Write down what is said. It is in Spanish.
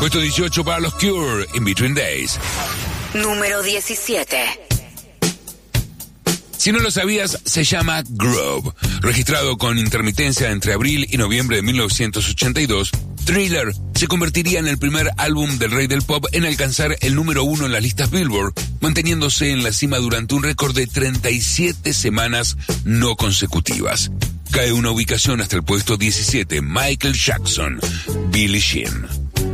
Puesto 18 para los Cure, In Between Days. Número 17. Si no lo sabías, se llama Grove. Registrado con intermitencia entre abril y noviembre de 1982, Thriller se convertiría en el primer álbum del rey del pop en alcanzar el número 1 en las listas Billboard, manteniéndose en la cima durante un récord de 37 semanas no consecutivas. Cae una ubicación hasta el puesto 17, Michael Jackson, Billie Jean.